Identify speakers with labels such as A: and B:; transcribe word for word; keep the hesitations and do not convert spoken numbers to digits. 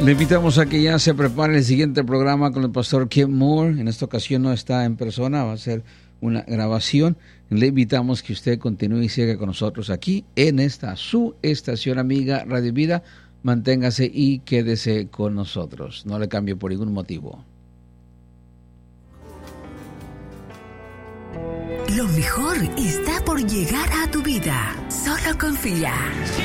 A: Le invitamos a que ya se prepare el siguiente programa con el pastor Kim Moore. En esta ocasión no está en persona, va a ser una grabación. Le invitamos que usted continúe y siga con nosotros aquí en esta su estación amiga Radio Vida. Manténgase y quédese con nosotros. No le cambie por ningún motivo.
B: Lo mejor está por llegar a tu vida. Solo confía.